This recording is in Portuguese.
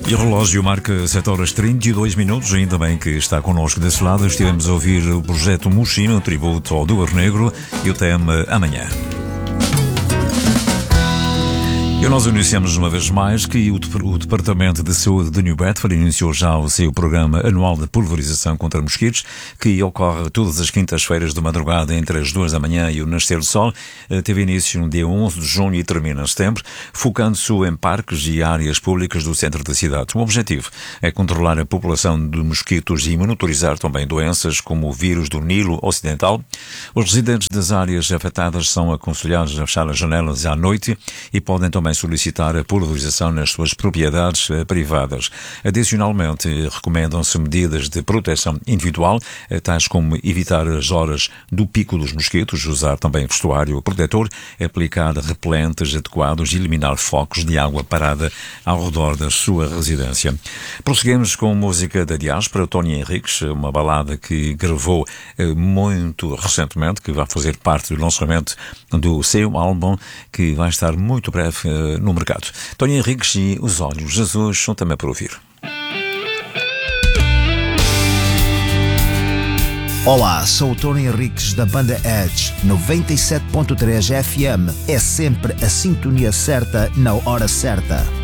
E o relógio marca 7h32, ainda bem que está connosco desse lado. Estivemos a ouvir o projeto Mushino, tributo ao Duas Negro, e o tema Amanhã. E nós anunciamos uma vez mais que o Departamento de Saúde de New Bedford iniciou já o seu programa anual de pulverização contra mosquitos, que ocorre todas as quintas-feiras de madrugada entre as 2 da manhã e o nascer do sol. Teve início no dia 11 de junho e termina em setembro, focando-se em parques e áreas públicas do centro da cidade. O objetivo é controlar a população de mosquitos e monitorizar também doenças como o vírus do Nilo Ocidental. Os residentes das áreas afetadas são aconselhados a fechar as janelas à noite e podem também solicitar a pulverização nas suas propriedades privadas. Adicionalmente, recomendam-se medidas de proteção individual, tais como evitar as horas do pico dos mosquitos, usar também vestuário protetor, aplicar repelentes adequados e eliminar focos de água parada ao redor da sua residência. Prosseguimos com música da diáspora, Tony Henriques, uma balada que gravou muito recentemente, que vai fazer parte do lançamento do seu álbum, que vai estar muito breve no mercado. Tony Henriques e Os Olhos Azuis são também para ouvir. Olá, sou o Tony Henriques da banda Edge. 97.3 FM é sempre a sintonia certa na hora certa.